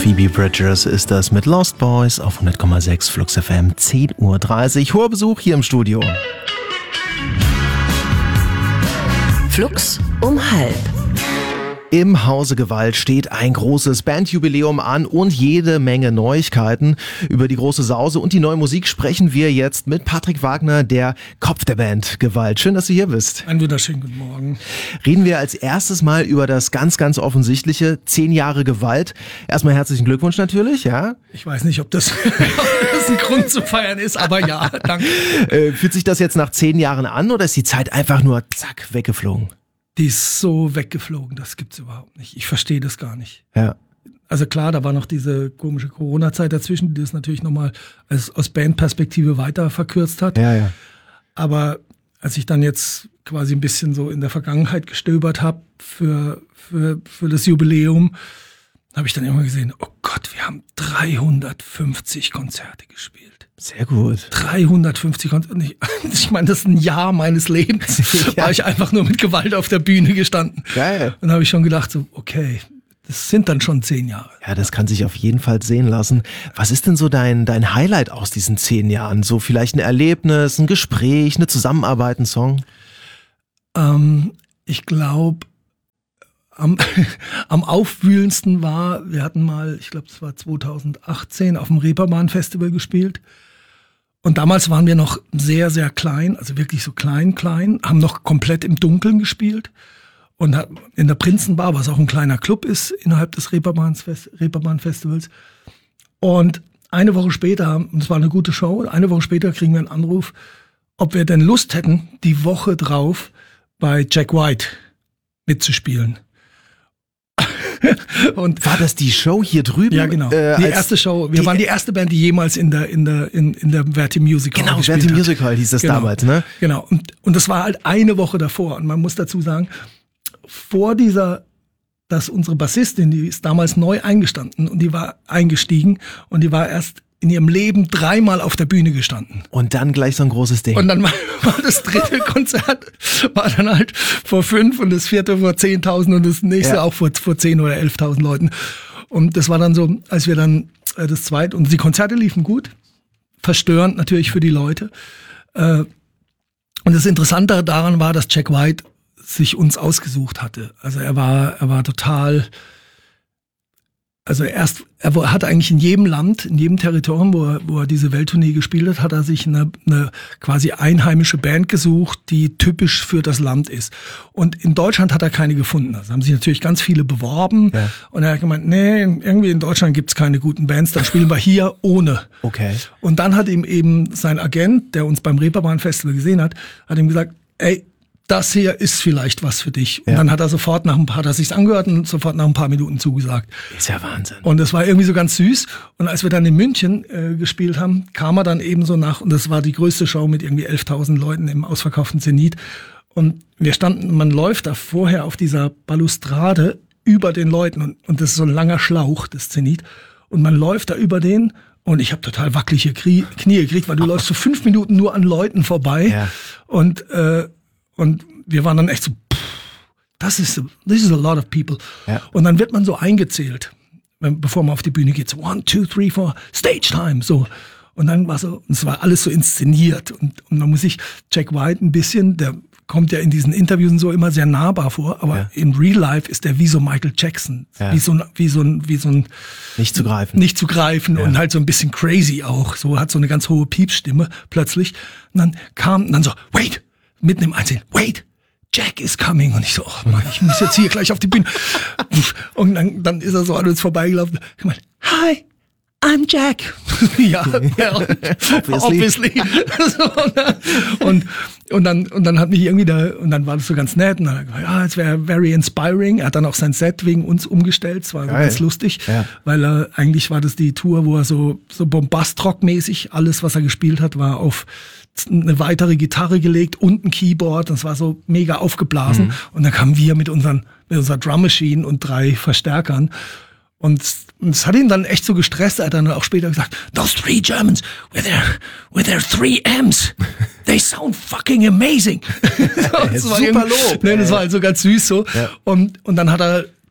Phoebe Bridgers ist das mit Lost Boys auf 100,6 Flux FM, 10:30 Uhr. Hoher Besuch hier im Studio. Flux um 12:30. Im Hause Gewalt steht ein großes Bandjubiläum an und jede Menge Neuigkeiten. Über die große Sause und die neue Musik sprechen wir jetzt mit Patrick Wagner, der Kopf der Band Gewalt. Schön, dass du hier bist. Einen wunderschönen guten Morgen. Reden wir als erstes mal über das ganz, ganz offensichtliche, 10 Jahre Gewalt. Erstmal herzlichen Glückwunsch natürlich, ja. Ich weiß nicht, ob das ein Grund zu feiern ist, aber ja, danke. Fühlt sich das jetzt nach 10 Jahren an oder ist die Zeit einfach nur zack, weggeflogen? Die ist so weggeflogen, das gibt's überhaupt nicht. Ich verstehe das gar nicht. Ja. Also klar, da war noch diese komische Corona-Zeit dazwischen, die das natürlich nochmal aus Bandperspektive weiter verkürzt hat. Ja. Aber als ich dann jetzt quasi ein bisschen so in der Vergangenheit gestöbert habe für das Jubiläum, habe ich dann immer gesehen, oh Gott, wir haben 350 Konzerte gespielt. Sehr gut. 350 Konzerte. Ich meine, das ist ein Jahr meines Lebens. Ja. War ich einfach nur mit Gewalt auf der Bühne gestanden. Geil. Und habe ich schon gedacht, so, okay, das sind dann schon 10 Jahre. Ja, das kann sich auf jeden Fall sehen lassen. Was ist denn so dein Highlight aus diesen 10 Jahren? So vielleicht ein Erlebnis, ein Gespräch, eine Zusammenarbeit, ein Song? Ich glaube, am aufwühlendsten war, wir hatten mal, ich glaube, es war 2018, auf dem Reeperbahn Festival gespielt. Und damals waren wir noch sehr, sehr klein, also wirklich so klein, haben noch komplett im Dunkeln gespielt. Und in der Prinzenbar, was auch ein kleiner Club ist, innerhalb des Reeperbahn Festivals. Und eine Woche später, und es war eine gute Show, eine Woche später kriegen wir einen Anruf, ob wir denn Lust hätten, die Woche drauf bei Jack White mitzuspielen. Und war das die Show hier drüben? Ja, genau. Die erste Show. Wir waren die erste Band, die jemals in der Verti Music Hall genau, gespielt hat. Verti Music Hall hieß das damals, ne? Genau. Und das war halt eine Woche davor. Und man muss dazu sagen, dass unsere Bassistin, die ist damals neu eingestanden und die war eingestiegen und die war erst in ihrem Leben 3-mal auf der Bühne gestanden. Und dann gleich so ein großes Ding. Und dann war das dritte Konzert war dann halt vor 5 und das vierte vor 10.000 und das nächste auch vor 10 oder 11.000 Leuten. Und das war dann so, als wir dann das zweite, und die Konzerte liefen gut, verstörend natürlich für die Leute. Und das Interessante daran war, dass Jack White sich uns ausgesucht hatte. Also er war total, also er hat eigentlich in jedem Land, in jedem Territorium, wo er diese Welttournee gespielt hat, hat er sich eine quasi einheimische Band gesucht, die typisch für das Land ist. Und in Deutschland hat er keine gefunden. Also haben sich natürlich ganz viele beworben. Ja. Und er hat gemeint, nee, irgendwie in Deutschland gibt's keine guten Bands, dann spielen wir hier ohne. Okay. Und dann hat ihm eben sein Agent, der uns beim Reeperbahn Festival gesehen hat ihm gesagt, ey, das hier ist vielleicht was für dich. Und dann hat er hat er sich's angehört und sofort nach ein paar Minuten zugesagt. Ist ja Wahnsinn. Und das war irgendwie so ganz süß. Und als wir dann in München gespielt haben, kam er dann eben so nach, und das war die größte Show mit irgendwie 11.000 Leuten im ausverkauften Zenit. Und man läuft da vorher auf dieser Balustrade über den Leuten und das ist so ein langer Schlauch, das Zenit. Und man läuft da über den und ich habe total wackelige Knie gekriegt, weil du läufst so 5 Minuten nur an Leuten vorbei. Ja. Und wir waren dann echt so, this is a lot of people. Ja. Und dann wird man so eingezählt, bevor man auf die Bühne geht. So 1, 2, 3, 4, Stage Time. So. Und dann es war alles so inszeniert. Und man muss sich Jack White ein bisschen, der kommt ja in diesen Interviews so immer sehr nahbar vor, aber in Real Life ist der wie so Michael Jackson. Ja. Wie so ein nicht zu greifen und halt so ein bisschen crazy auch. So hat so eine ganz hohe Piepsstimme plötzlich. Und dann kam dann so, wait! Mitten im Einsehen, wait, Jack is coming. Und ich so, oh Mann, ich muss jetzt hier gleich auf die Bühne. Und dann ist er so an uns vorbeigelaufen. Ich meine, hi, I'm Jack. Ja, obviously. Und dann hat mich irgendwie und dann war das so ganz nett. Und dann hat er gesagt, ja, es wäre very inspiring. Er hat dann auch sein Set wegen uns umgestellt. Es war ganz lustig, weil eigentlich war das die Tour, wo er so Bombastrock-mäßig, alles, was er gespielt hat, war auf eine weitere Gitarre gelegt und ein Keyboard. Das war so mega aufgeblasen. Und dann kamen wir mit unserer Drum Machine und 3 Verstärkern. Und es hat ihn dann echt so gestresst. Er hat dann auch später gesagt, those 3 Germans with their 3 Amps, they sound fucking amazing. Das war super Lob. Das war halt so ganz süß so. Ja. Und dann hat er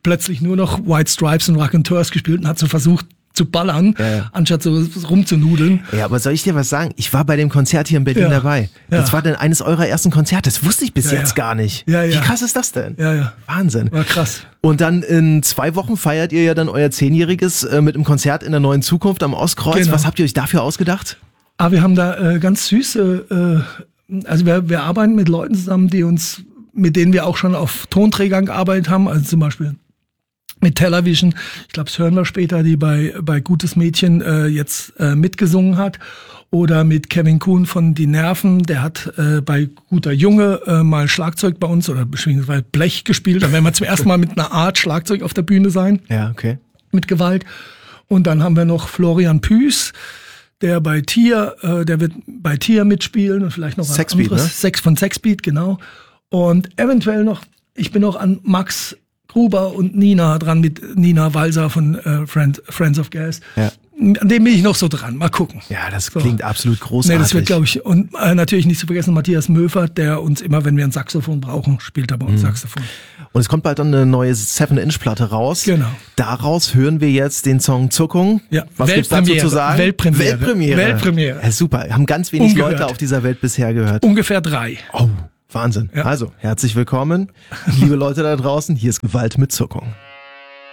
plötzlich nur noch White Stripes und Raconteurs gespielt und hat so versucht zu ballern, anstatt so rumzunudeln. Ja, aber soll ich dir was sagen? Ich war bei dem Konzert hier in Berlin dabei. Ja. Das war dann eines eurer ersten Konzerte. Das wusste ich bis jetzt gar nicht. Ja, ja. Wie krass ist das denn? Ja. Wahnsinn. War krass. Und dann in 2 Wochen feiert ihr ja dann euer 10-jähriges mit einem Konzert in der Neuen Zukunft am Ostkreuz. Genau. Was habt ihr euch dafür ausgedacht? Aber wir haben da ganz süße, also wir arbeiten mit Leuten zusammen, mit denen wir auch schon auf Tonträgern gearbeitet haben, also zum Beispiel mit Television, ich glaube, das hören wir später, die bei Gutes Mädchen jetzt mitgesungen hat. Oder mit Kevin Kuhn von Die Nerven, der hat bei Guter Junge mal Schlagzeug bei uns oder beziehungsweise Blech gespielt. Da werden wir zum ersten Mal mit einer Art Schlagzeug auf der Bühne sein. Ja, okay. Mit Gewalt. Und dann haben wir noch Florian Püß, der bei Tier, der wird bei Tier mitspielen und vielleicht noch was Sexbeat, anderes. ne? Von Sexbeat, genau. Und eventuell noch, ich bin noch an Max Gruber und Nina dran, mit Nina Walser von Friends of Gas. Ja. An dem bin ich noch so dran. Mal gucken. Ja, das klingt absolut großartig. Nee, das wird, glaube ich, und natürlich nicht zu vergessen, Matthias Möfert, der uns immer, wenn wir ein Saxophon brauchen, spielt er bei uns Saxophon. Und es kommt bald dann eine neue 7-Inch-Platte raus. Genau. Daraus hören wir jetzt den Song Zuckung. Ja. Was gibt's dazu zu sagen? Weltpremiere. Ja, super. Haben ganz wenig Ungehört. Leute auf dieser Welt bisher gehört. Ungefähr 3. Oh, Wahnsinn. Ja. Also, herzlich willkommen, liebe Leute da draußen. Hier ist Gewalt mit Zuckung.